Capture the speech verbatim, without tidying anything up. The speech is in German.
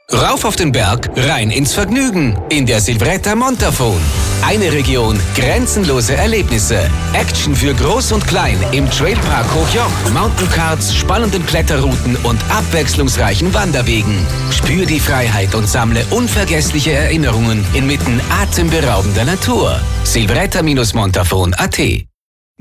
Rauf auf den Berg, rein ins Vergnügen in der Silvretta Montafon. Eine Region, grenzenlose Erlebnisse. Action für Groß und Klein im Trailpark Hochjoch. Mountaincards, spannenden Kletterrouten und abwechslungsreichen Wanderwegen. Spür die Freiheit und sammle unvergessliche Erinnerungen inmitten atemberaubender Natur. silvretta Montafon punkt at